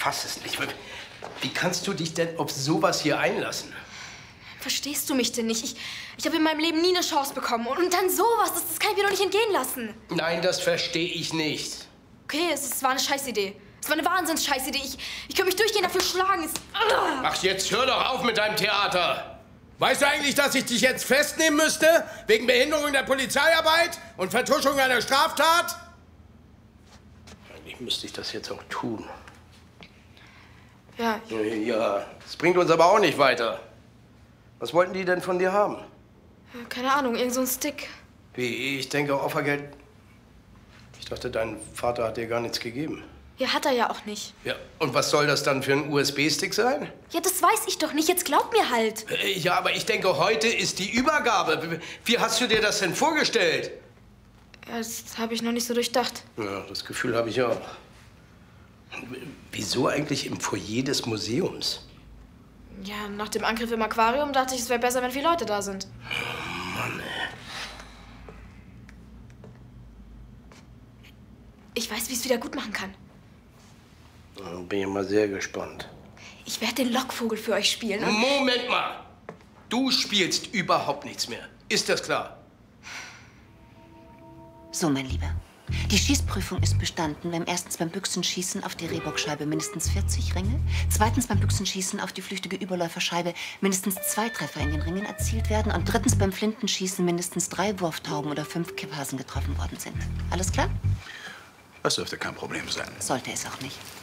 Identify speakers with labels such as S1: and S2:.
S1: fasse es nicht. Wie kannst du dich denn auf sowas hier einlassen?
S2: Verstehst du mich denn nicht? Ich habe in meinem Leben nie eine Chance bekommen. Und dann sowas, das kann ich mir doch nicht entgehen lassen.
S1: Nein, das verstehe ich nicht.
S2: Okay, es war eine Scheißidee. Es war eine Wahnsinns-Scheißidee. Ich könnte mich durchgehend dafür schlagen.
S1: Ach, jetzt hör doch auf mit deinem Theater. Weißt du eigentlich, dass ich dich jetzt festnehmen müsste? Wegen Behinderung der Polizeiarbeit und Vertuschung einer Straftat? Eigentlich müsste ich das jetzt auch tun.
S2: Ja.
S1: Ja, das bringt uns aber auch nicht weiter. Was wollten die denn von dir haben?
S2: Keine Ahnung, irgend so ein Stick.
S1: Wie, ich denke Opfergeld. Ich dachte, dein Vater hat dir gar nichts gegeben.
S2: Ja, hat er ja auch nicht.
S1: Ja, und was soll das dann für ein USB-Stick sein?
S2: Ja, das weiß ich doch nicht. Jetzt glaub mir halt.
S1: Ja, aber ich denke, heute ist die Übergabe. Wie hast du dir das denn vorgestellt?
S2: Ja, das habe ich noch nicht so durchdacht.
S1: Ja, das Gefühl habe ich auch. Wieso eigentlich im Foyer des Museums?
S2: Ja, nach dem Angriff im Aquarium dachte ich, es wäre besser, wenn viele Leute da sind.
S1: Oh Mann, ey.
S2: Ich weiß, wie ich es wieder gut machen kann.
S1: Bin ich mal sehr gespannt.
S2: Ich werde den Lockvogel für euch spielen.
S1: Moment mal! Du spielst überhaupt nichts mehr. Ist das klar?
S3: So, mein Lieber. Die Schießprüfung ist bestanden, wenn erstens beim Büchsenschießen auf die Rehbockscheibe mindestens 40 Ringe, zweitens beim Büchsenschießen auf die flüchtige Überläuferscheibe mindestens 2 Treffer in den Ringen erzielt werden und drittens beim Flintenschießen mindestens 3 Wurftauben oder 5 Kipphasen getroffen worden sind. Alles klar?
S4: Das dürfte kein Problem sein.
S3: Sollte es auch nicht.